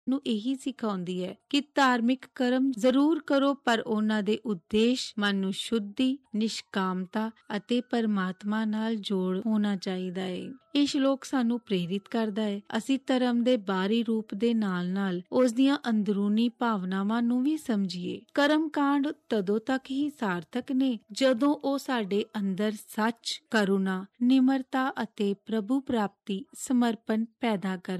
ਨੂੰ ਇਹੀ ਸਿਖਾਉਂਦੀ ਹੈ ਕਿ ਧਾਰਮਿਕ ਕਰਮ ਜ਼ਰੂਰ ਕਰੋ, ਪਰ ਉਹਨਾਂ ਦੇ ਉਦੇਸ਼ ਮਨ ਨੂੰ ਸ਼ੁੱਧੀ, ਨਿਸ਼ਕਾਮਤਾ ਅਤੇ ਪਰਮਾਤਮਾ ਨਾਲ ਜੋੜ ਹੋਣਾ ਚਾਹੀਦਾ ਹੈ। ਇਹ ਸ਼ਲੋਕ ਸਾਨੂੰ ਪ੍ਰੇਰਿਤ ਕਰਦਾ ਹੈ ਅਸੀਂ ਧਰਮ ਦੇ ਬਾਹਰੀ ਰੂਪ ਦੇ ਨਾਲ-ਨਾਲ ਉਸ ਦੀਆਂ ਅੰਦਰੂਨੀ ਭਾਵਨਾਵਾਂ ਨੂੰ ਵੀ ਸਮਝੀਏ। ਕਰਮ ਕਾਂਡ ਤਦੋਂ ਤੱਕ ਹੀ ਸਾਰਥਕ ਨੇ ਜਦੋਂ ਉਹ ਸਾਡੇ ਅੰਦਰ ਸੱਚ, ਕਰੁਣਾ, ਨਿਮਰਤਾ ਅਤੇ ਪ੍ਰਭੂ ਪ੍ਰਾਪਤੀ ਸਮਰਪਣ ਪੈਦਾ ਕਰਨ।